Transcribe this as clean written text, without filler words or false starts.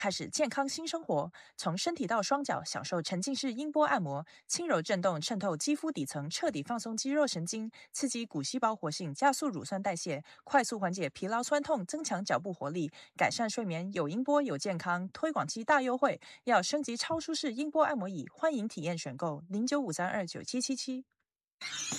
开始健康新生活，从身体到双脚享受沉浸式音波按摩，轻柔震动渗透肌肤底层，彻底放松肌肉神经，刺激骨细胞活性，加速乳酸代谢，快速缓解疲劳酸痛，增强脚部活力，改善睡眠。有音波有健康，推广期大优惠，要升级超舒适音波按摩椅，欢迎体验选购0953297777。